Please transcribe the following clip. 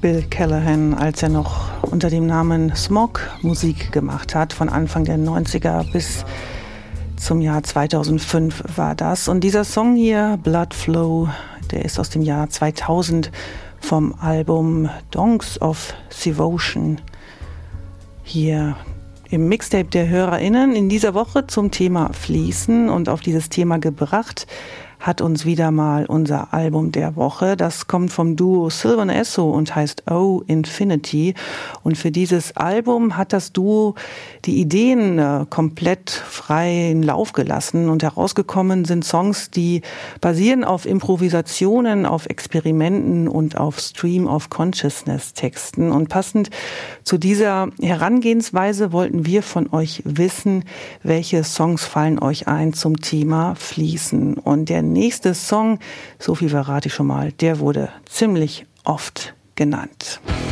Bill Callahan, als er noch unter dem Namen Smog Musik gemacht hat, von Anfang der 90er bis zum Jahr 2005 war das. Und dieser Song hier, Blood Flow, der ist aus dem Jahr 2000 vom Album Donks of Devotion. Hier im Mixtape der HörerInnen in dieser Woche zum Thema Fließen, und auf dieses Thema gebracht hat uns wieder mal unser Album der Woche. Das kommt vom Duo Sylvan Esso und heißt Oh Infinity. Und für dieses Album hat das Duo die Ideen komplett frei in Lauf gelassen. Und herausgekommen sind Songs, die basieren auf Improvisationen, auf Experimenten und auf Stream of Consciousness Texten. Und passend zu dieser Herangehensweise wollten wir von euch wissen, welche Songs fallen euch ein zum Thema Fließen. Und der nächste Song, so viel verrate ich schon mal, der wurde ziemlich oft genannt.